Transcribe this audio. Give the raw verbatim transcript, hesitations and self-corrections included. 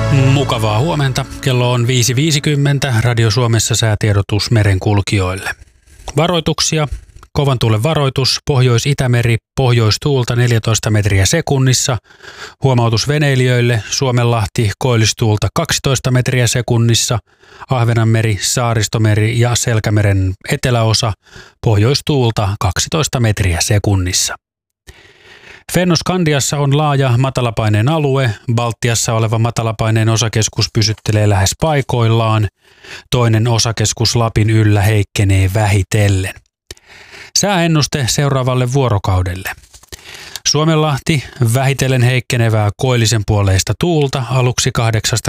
Mukavaa huomenta. Kello on viisi viisikymmentä. Radio Suomessa säätiedotus merenkulkijoille. Varoituksia. Kovan tuulen varoitus. Pohjois-Itämeri, pohjoistuulta neljätoista metriä sekunnissa. Huomautus veneilijöille. Suomenlahti, koillistuulta kaksitoista metriä sekunnissa. Ahvenanmeri, Saaristomeri ja Selkämeren eteläosa. Pohjoistuulta kaksitoista metriä sekunnissa. Fennoskandiassa on laaja matalapaineen alue. Baltiassa oleva matalapaineen osakeskus pysyttelee lähes paikoillaan. Toinen osakeskus Lapin yllä heikkenee vähitellen. Sääennuste seuraavalle vuorokaudelle. Suomenlahti, vähitellen heikkenevää koillisen puoleista tuulta, aluksi kahdeksasta